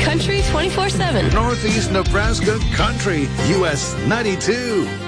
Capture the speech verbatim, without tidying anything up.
Country twenty-four seven. Northeast Nebraska Country, U S ninety-two.